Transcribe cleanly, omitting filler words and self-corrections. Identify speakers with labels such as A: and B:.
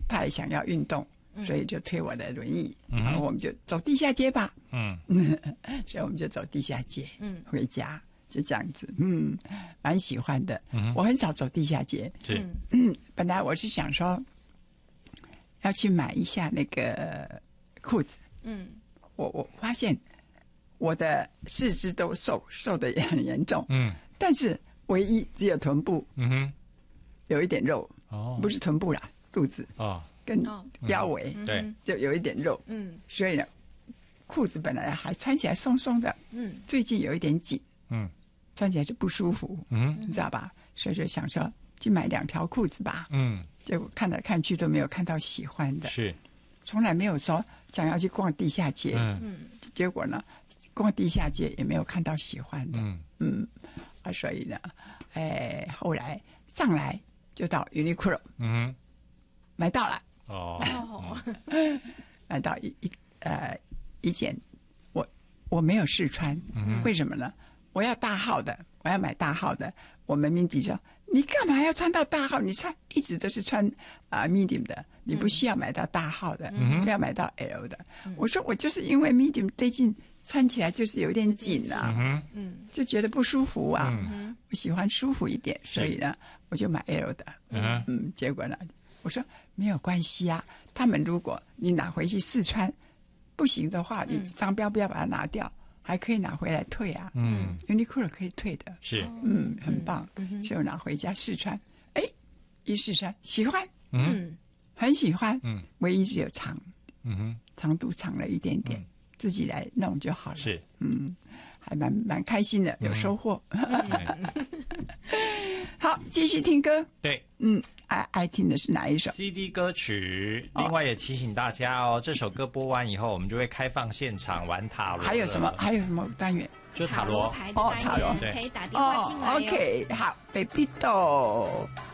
A: 他也想要运动，所以就推我的轮椅，然后我们就走地下街吧。所以我们就走地下街，回家就这样子，蛮喜欢的。我很少走地下街，
B: 是，
A: 本来我是想说要去买一下那个裤子，我发现我的四肢都瘦的也很严重，但是唯一只有臀部，有一点肉，不是臀部啦，肚子跟腰围，
B: 对，
A: 就有一点肉，所以呢，裤子本来还穿起来松松的，最近有一点紧，穿起来就不舒服，你知道吧？所以就想说去买2条裤子吧，结果看来看去都没有看到喜欢的，
B: 是，
A: 从来没有说想要去逛地下街，结果呢，逛地下街也没有看到喜欢的，所以呢，后来上来就到 Uniqlo，买到了，买到一件，我没有试穿，为什么呢？我要大号的，我要买大号的。我们Mindy说，你干嘛要穿到大号？你一直都是穿medium 的，你不需要买到大号的，不要买到 L 的。我说我就是因为 medium 最近穿起来就是有点紧啊，就觉得不舒服啊，我喜欢舒服一点，所以呢，我就买 L 的。结果呢，我说没有关系啊，他们如果你拿回去试穿不行的话，你商标不要把它拿掉。还可以拿回来退啊，Uniqlo 可以退的，
B: 是，
A: 很棒，所以我拿回家试穿，一试穿喜欢，很喜欢，唯一只有长度长了一点点，自己来弄就好了，
B: 是，
A: 还蛮开心的，有收获。好，继续听歌，
B: 对，
A: 爱听的是哪一首
B: CD 歌曲？另外也提醒大家哦，这首歌播完以后，我们就会开放现场玩塔罗。
A: 还有什么单元？
B: 就塔罗
C: 牌的单元，
A: 塔罗
C: 可以打电话进来哦。
A: OK， 好 ，Baby 豆。